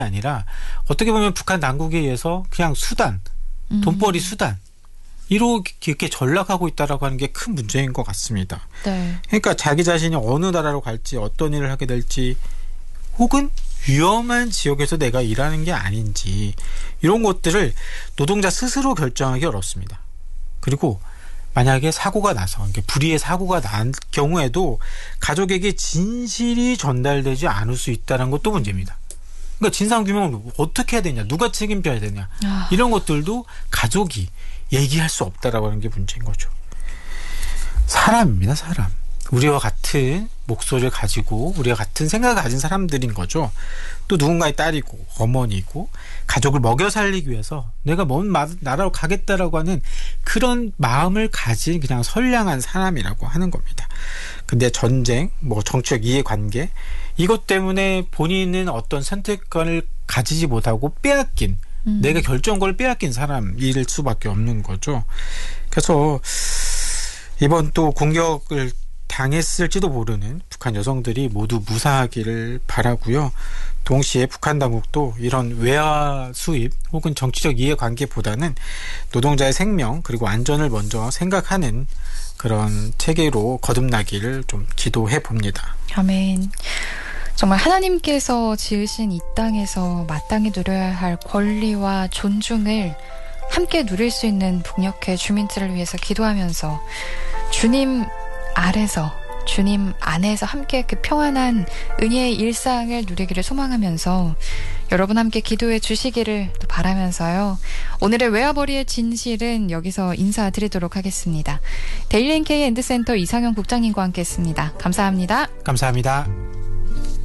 아니라 어떻게 보면 북한 당국에 의해서 그냥 수단, 돈벌이 수단 이렇게 전락하고 있다라고 하는 게 큰 문제인 것 같습니다. 네. 그러니까 자기 자신이 어느 나라로 갈지 어떤 일을 하게 될지 혹은 위험한 지역에서 내가 일하는 게 아닌지 이런 것들을 노동자 스스로 결정하기 어렵습니다. 그리고 만약에 사고가 나서 불의의 사고가 난 경우에도 가족에게 진실이 전달되지 않을 수 있다는 것도 문제입니다. 그러니까 진상규명을 어떻게 해야 되냐, 누가 책임져야 되냐 이런 것들도 가족이 얘기할 수 없다라고 하는 게 문제인 거죠. 사람입니다, 사람. 우리와 같은 목소리를 가지고 우리와 같은 생각을 가진 사람들인 거죠. 또 누군가의 딸이고 어머니고 가족을 먹여 살리기 위해서 내가 먼 나라로 가겠다라고 하는 그런 마음을 가진 그냥 선량한 사람이라고 하는 겁니다. 근데 전쟁, 정치적 이해관계 이것 때문에 본인은 어떤 선택권을 가지지 못하고 빼앗긴 내가 결정권을 빼앗긴 사람일 수밖에 없는 거죠. 그래서 이번 또 공격을 당했을지도 모르는 북한 여성들이 모두 무사하기를 바라고요. 동시에 북한 당국도 이런 외화 수입 혹은 정치적 이해관계보다는 노동자의 생명 그리고 안전을 먼저 생각하는 그런 체계로 거듭나기를 좀 기도해 봅니다. 아멘. 정말 하나님께서 지으신 이 땅에서 마땅히 누려야 할 권리와 존중을 함께 누릴 수 있는 북녘의 주민들을 위해서 기도하면서 주님 아래서 주님 안에서 함께 그 평안한 은혜의 일상을 누리기를 소망하면서 여러분 함께 기도해 주시기를 또 바라면서요. 오늘의 외화벌이의 진실은 여기서 인사드리도록 하겠습니다. 데일리 NK 엔드센터 이상형 국장님과 함께 했습니다. 감사합니다. 감사합니다.